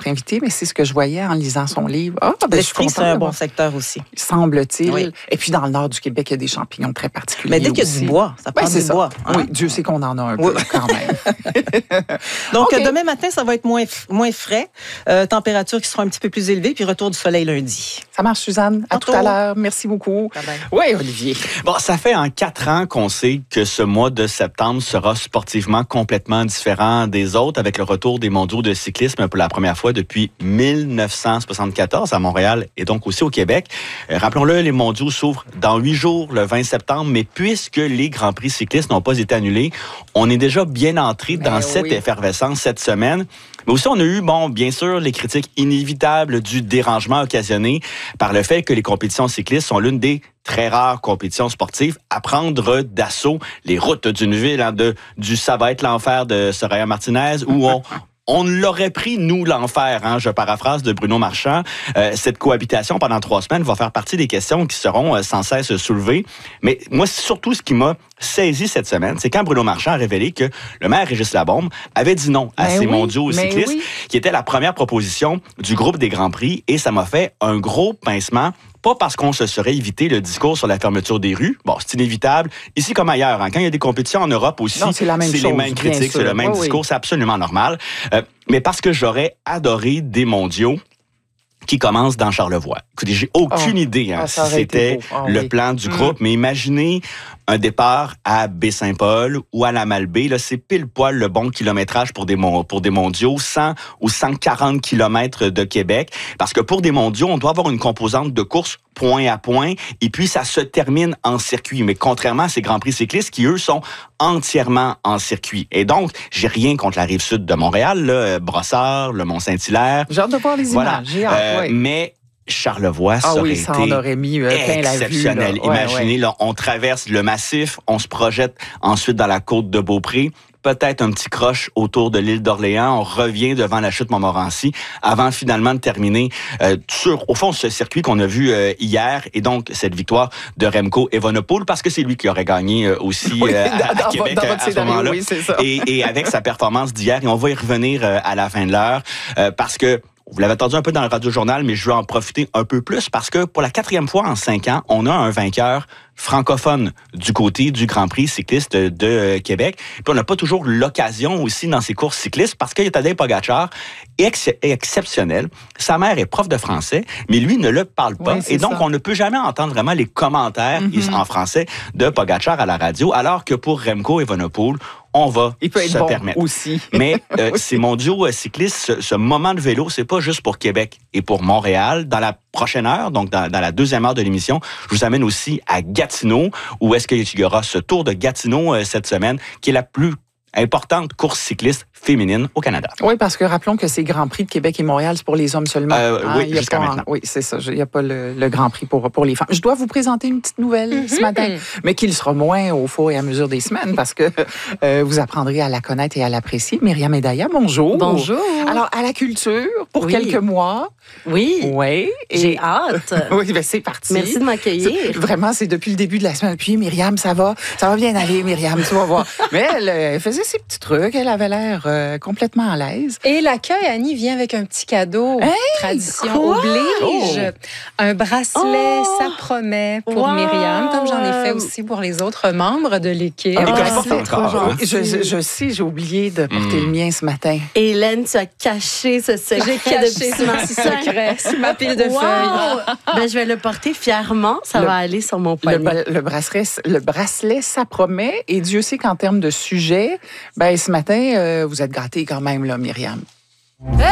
notre invité, mais c'est ce que je voyais en lisant son livre. L'estrie, c'est un bon secteur aussi. Semble-t-il. Oui. Et puis, dans le nord du Québec, il y a des champignons très particuliers. Mais dès qu'il y a du bois, ça prend du bois. Hein? Oui, Dieu sait qu'on en a un peu quand même. Donc, demain matin, ça va être moins frais. Température qui sera un petit peu plus élevée, puis retour du soleil lundi. Ça marche, Suzanne. À tout à l'heure. Merci beaucoup. Bye-bye. Oui, Olivier. Bon, ça fait 4 ans qu'on sait que ce mois de septembre sera sportivement complètement différent des autres avec le retour des mondiaux de cyclisme pour la première fois depuis 1974 à Montréal et donc aussi au Québec. Rappelons-le, les mondiaux s'ouvrent dans 8 jours, le 20 septembre, mais puisque les Grands Prix cyclistes n'ont pas été annulés, on est déjà bien entré dans cette effervescence cette semaine. Mais aussi, on a eu, bien sûr, les critiques inévitables du dérangement occasionné par le fait que les compétitions cyclistes sont l'une des très rares compétitions sportives à prendre d'assaut les routes d'une ville, du Ça va être l'enfer de Soraya Martinez, où on l'aurait pris, nous, l'enfer, je paraphrase de Bruno Marchand. Cette cohabitation pendant 3 semaines va faire partie des questions qui seront sans cesse soulevées. Mais moi, surtout, ce qui m'a saisi cette semaine, c'est quand Bruno Marchand a révélé que le maire Régis Labombe avait dit non à ces mondiaux cyclistes, qui était la première proposition du groupe des Grands Prix, et ça m'a fait un gros pincement. Pas parce qu'on se serait évité le discours sur la fermeture des rues. Bon, c'est inévitable. Ici comme ailleurs. Quand il y a des compétitions en Europe aussi, c'est les mêmes critiques, c'est le même discours, c'est absolument normal. Mais parce que j'aurais adoré des mondiaux qui commencent dans Charlevoix. Écoutez, j'ai aucune idée si c'était le plan du groupe, mais imaginez un départ à Baie-Saint-Paul ou à la Malbaie. Là, c'est pile poil le bon kilométrage pour des mondiaux, 100 ou 140 kilomètres de Québec. Parce que pour des mondiaux, on doit avoir une composante de course point à point, et puis ça se termine en circuit. Mais contrairement à ces Grands Prix cyclistes qui, eux, sont entièrement en circuit. Et donc, j'ai rien contre la Rive-Sud de Montréal, là, Brossard, le Mont-Saint-Hilaire. J'ai hâte de voir les images. J'ai hâte, mais Charlevoix, ça aurait été exceptionnel. Imaginez, là, on traverse le massif, on se projette ensuite dans la côte de Beaupré, peut-être un petit croche autour de l'île d'Orléans, on revient devant la chute Montmorency avant finalement de terminer sur, au fond, ce circuit qu'on a vu hier, et donc cette victoire de Remco Evenepoel, parce que c'est lui qui aurait gagné aussi à Québec à ce moment-là. Oui, c'est ça. Et avec sa performance d'hier, et on va y revenir à la fin de l'heure, parce que vous l'avez entendu un peu dans le radio-journal, mais je veux en profiter un peu plus parce que pour la 4e fois en 5 ans, on a un vainqueur francophone du côté du Grand Prix cycliste de Québec. Puis on n'a pas toujours l'occasion aussi dans ces courses cyclistes parce qu'il y a Tadej Pogačar, exceptionnel. Sa mère est prof de français, mais lui ne le parle pas. Et donc, on ne peut jamais entendre vraiment les commentaires en français de Pogačar à la radio, alors que pour Remco Evenepoel, on va se permettre. Aussi. Mais ces mondiaux cyclistes, ce moment de vélo, c'est pas juste pour Québec et pour Montréal. Dans la prochaine heure, donc dans la 2e heure de l'émission, je vous amène aussi à Gatineau, où est-ce qu'il y aura ce Tour de Gatineau cette semaine, qui est la plus importante course cycliste féminine au Canada. Oui, parce que rappelons que c'est Grand Prix de Québec et Montréal, c'est pour les hommes seulement. Oui, jusqu'à maintenant. Oui, c'est ça. Il n'y a pas le Grand Prix pour les femmes. Je dois vous présenter une petite nouvelle ce matin, mais qui le sera moins au fur et à mesure des semaines, parce que vous apprendrez à la connaître et à l'apprécier. Myriam Edaya, bonjour. Bonjour. Alors, à la culture, pour quelques mois. Oui. Oui. J'ai hâte. Oui, bien, c'est parti. Merci de m'accueillir. Vraiment, c'est depuis le début de la semaine. Puis, Myriam, ça va bien aller, Myriam, tu vas voir. Mais elle faisait ses petits trucs. Elle avait l'air complètement à l'aise. Et l'accueil, Annie, vient avec un petit cadeau. Tradition oblige. Un bracelet, ça promet pour Myriam, comme j'en ai fait aussi pour les autres membres de l'équipe. C'est trop gentil. Je sais, j'ai oublié de porter le mien ce matin. Hélène, tu as caché ce secret. J'ai caché ce petit secret sur ma pile de feuilles. Ben, je vais le porter fièrement. Ça va aller sur mon poignet. Le bracelet, ça promet. Et Dieu sait qu'en termes de sujet, ce matin, vous êtes gâtés quand même, là, Myriam.